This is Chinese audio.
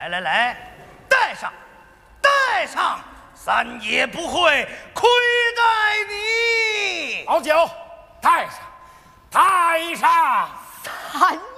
来来来，带上，带上，三爷不会亏待你。 老九，带上，带上。 三